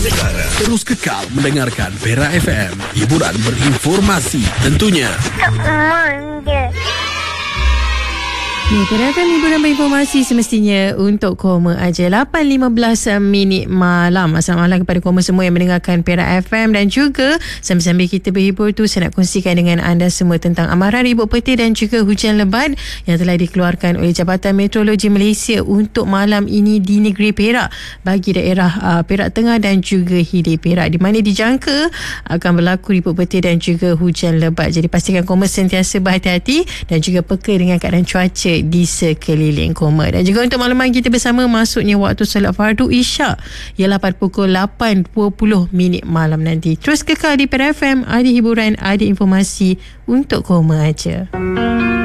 Negara. Terus kekal mendengarkan Perak FM. Hiburan berinformasi tentunya. Perak FM hiburan berinformasi semestinya untuk koma aja. 8.15 minit malam. Assalamualaikum malam kepada koma semua yang mendengarkan Perak FM. Dan juga sambil-sambil kita berhibur tu, saya nak kongsikan dengan anda semua tentang amaran ribut petir dan juga hujan lebat yang telah dikeluarkan oleh Jabatan Meteorologi Malaysia untuk malam ini di negeri Perak bagi daerah Perak Tengah dan juga Hilir Perak, di mana dijangka akan berlaku ribut petir dan juga hujan lebat. Jadi pastikan koma sentiasa berhati-hati dan juga peka dengan keadaan cuaca di sekeliling koma. Dan juga untuk makluman kita bersama, masuknya waktu solat fardu Isyak ialah pada pukul 8.20 minit malam nanti. Terus kekal di Perak FM, ada hiburan, ada informasi untuk koma aja.